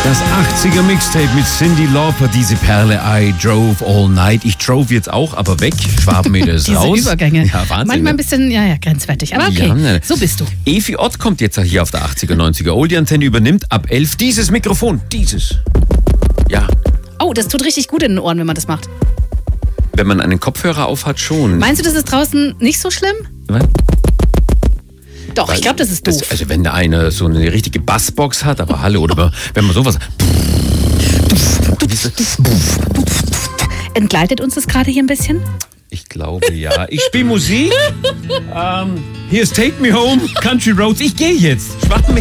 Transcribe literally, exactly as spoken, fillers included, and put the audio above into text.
Das achtziger Mixtape mit Cyndi Lauper, diese Perle, I drove all night. Ich drove jetzt auch, aber weg. Schwabenmeter ist Diese raus. Übergänge. Ja, Wahnsinn. Manchmal ein bisschen, ja, ja, grenzwertig. Aber okay, Ja, ne. so bist du. Evi Ott kommt jetzt hier auf der achtziger, neunziger. Oldie-Antenne übernimmt ab elf dieses Mikrofon. Dieses. Ja, Oh, das tut richtig gut in den Ohren, wenn man das macht. wenn man einen Kopfhörer aufhat, schon. Meinst du, das ist draußen nicht so schlimm? Was? Doch, ich glaube, das ist doof. Das, also wenn da eine so eine richtige Bassbox hat, aber hallo, oder wenn man sowas... Entgleitet uns das gerade hier ein bisschen? Ich glaube, ja. Ich spiele Musik. ähm, hier ist Take Me Home, Country Roads. Ich gehe jetzt. Schwaben